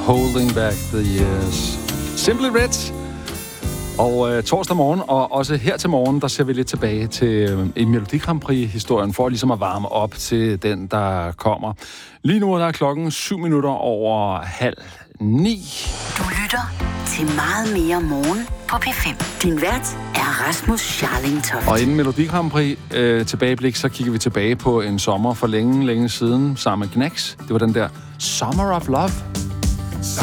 Holding Back the Years. Simply Red. Og torsdag morgen, og også her til morgen, der ser vi lidt tilbage til en Melodi Grand Prix-historien, for ligesom at varme op til den, der kommer. Lige nu er klokken 7:07. Du lytter til Meget mere morgen på P5. Din vært er Rasmus Scharling Toft. Og inden Melodi Grand Prix tilbageblik, så kigger vi tilbage på en sommer for længe, længe siden sammen med Knacks. Det var den der Summer of Love.